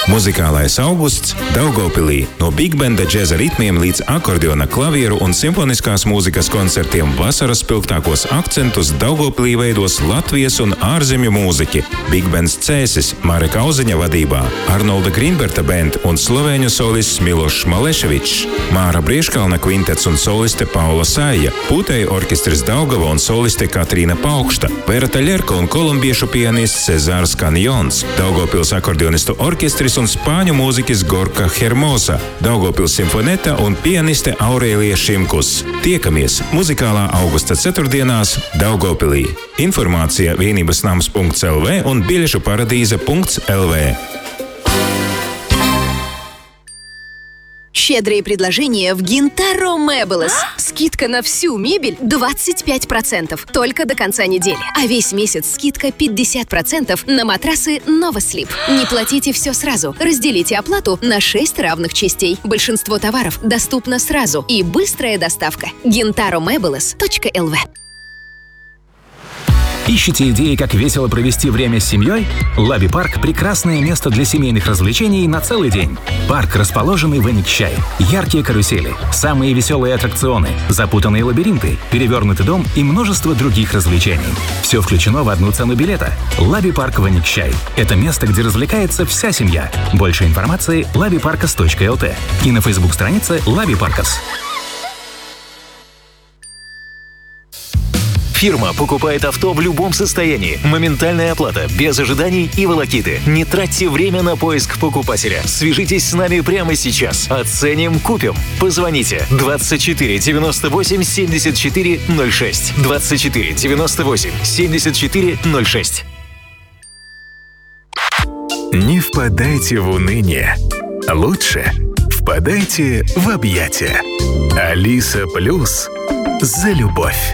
Muzikālais augusts Daugavpilī no bigbenda džeza ritmiem līdz akordeona, klavieru un simfoniskās mūzikas koncertiem vasaras spilgtākos akcentus Daugavpilī veidos Latvijas un ārzemju mūziķi. Bigbends Cēsis Mareka Auziņa vadībā, Arnolda Grīnberta band un slovēņu solists Milošs Maleševičs, Māra Brieškalna kvintets un soliste Paula Saija, Pūtēju orķestris Daugava un soliste Katrīna Paukšta, Vera Taļerka un kolumbiešu pianists Cezārs Kanjons, Daugavpils akordeonistu orķestris un spāņu mūziķis Gorka Hermosa, Daugavpils simfoneta un pianiste Aurēlija Šimkus. Tiekamies muzikālā augusta ceturtdienās Daugavpilī. Informācija vienībasnams.lv un biļešu paradīze.lv. Щедрые предложения в Гинтаро Мэблес. Скидка на всю мебель 25%. Только до конца недели. А весь месяц скидка 50% на матрасы Новослип. Не платите все сразу. Разделите оплату на 6 равных частей. Большинство товаров доступно сразу. И быстрая доставка. GintaroMebles.lv. Ищете идеи, как весело провести время с семьей? Лаби Парк – прекрасное место для семейных развлечений на целый день. Парк, расположенный в Эникчай. Яркие карусели, самые веселые аттракционы, запутанные лабиринты, перевернутый дом и множество других развлечений. Все включено в одну цену билета. Лаби Парк в Эникчай. Это место, где развлекается вся семья. Больше информации – labiparkas.lt и на Facebook-странице Лаби Паркас. Фирма покупает авто в любом состоянии. Моментальная оплата, без ожиданий и волокиты. Не тратьте время на поиск покупателя. Свяжитесь с нами прямо сейчас. Оценим, купим. Позвоните 24 98 74 06. 24 98 74 06. Не впадайте в уныние. Лучше впадайте в объятия. Алиса Плюс за любовь.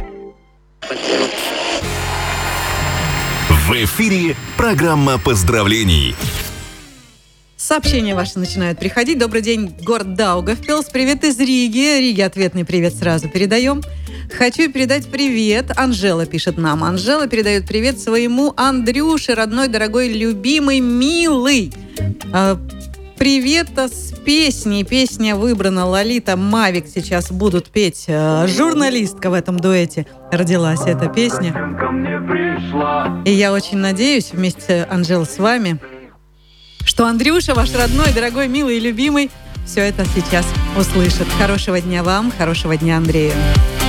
В эфире программа поздравлений. Сообщения ваши начинают приходить. Добрый день, город Даугавпилс. Привет из Риги. Риге ответный привет сразу передаем. Хочу передать привет. Анжела пишет нам. Анжела передает привет своему Андрюше, родной, дорогой, любимый, милый. Привет с песней. Песня выбрана Лолита Мавик. Сейчас будут петь. Журналистка в этом дуэте. Родилась эта песня. И я очень надеюсь, вместе, Анжела, с вами, что Андрюша, ваш родной, дорогой, милый и любимый, все это сейчас услышит. Хорошего дня вам, хорошего дня Андрею.